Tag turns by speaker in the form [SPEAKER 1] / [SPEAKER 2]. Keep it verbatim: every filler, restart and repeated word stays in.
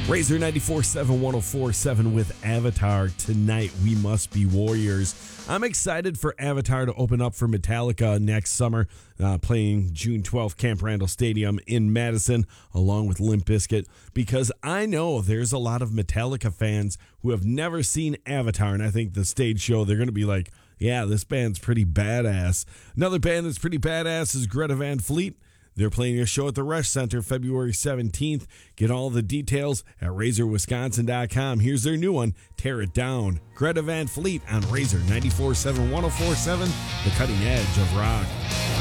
[SPEAKER 1] Razor ninety-four point seven, one oh four point seven with Avatar. Tonight, we must be warriors. I'm excited for Avatar to open up for Metallica next summer, uh, playing June twelfth, Camp Randall Stadium in Madison, along with Limp Bizkit, because I know there's a lot of Metallica fans who have never seen Avatar, and I think the stage show, they're going to be like, yeah, this band's pretty badass. Another band that's pretty badass is Greta Van Fleet. They're playing a show at the Resch Center February seventeenth. Get all the details at razor wisconsin dot com. Here's their new one, Tear It Down. Greta Van Fleet on Razor ninety-four point seven, one oh four point seven, the cutting edge of rock.